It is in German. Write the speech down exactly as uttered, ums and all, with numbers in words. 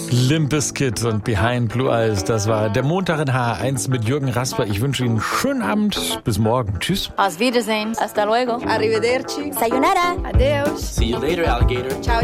Limp Bizkit und Behind Blue Eyes, das war der Montag in H eins mit Jürgen Rasper. Ich wünsche Ihnen einen schönen Abend. Bis morgen. Tschüss. Auf Wiedersehen. Hasta luego. Arrivederci. Sayonara. Adeus. See you later, alligator. Ciao.